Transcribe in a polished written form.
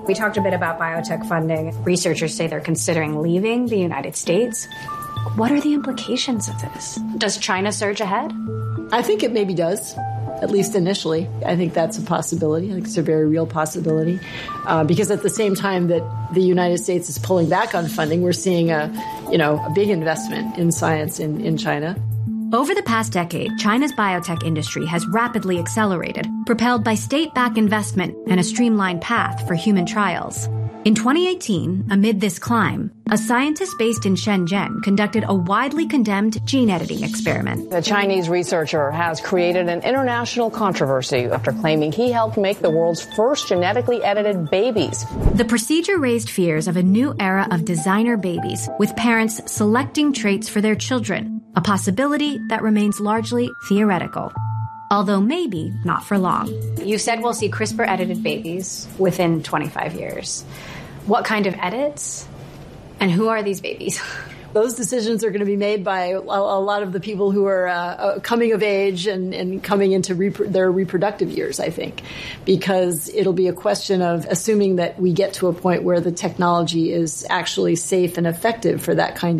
We talked a bit about biotech funding. Researchers say they're considering leaving the United States. What are the implications of this? Does China surge ahead? I think it maybe does, at least initially. I think that's a possibility. I think it's a very real possibility. Because at the same time that the United States is pulling back on funding, we're seeing a big investment in science in China. Over the past decade, China's biotech industry has rapidly accelerated, propelled by state-backed investment and a streamlined path for human trials. In 2018, amid this climb, a scientist based in Shenzhen conducted a widely condemned gene editing experiment. The Chinese researcher has created an international controversy after claiming he helped make the world's first genetically edited babies. The procedure raised fears of a new era of designer babies, with parents selecting traits for their children, a possibility that remains largely theoretical. Although maybe not for long. You said we'll see CRISPR-edited babies within 25 years. What kind of edits? And who are these babies? Those decisions are going to be made by a lot of the people who are coming of age and coming into their reproductive years, I think, because it'll be a question of assuming that we get to a point where the technology is actually safe and effective for that kind